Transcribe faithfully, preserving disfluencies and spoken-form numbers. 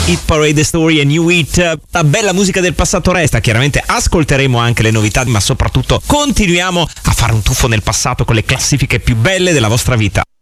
Hit Parade Story e New Hit. La bella musica del passato resta, chiaramente ascolteremo anche le novità, ma soprattutto continuiamo a fare un tuffo nel passato con le classifiche più belle della vostra vita.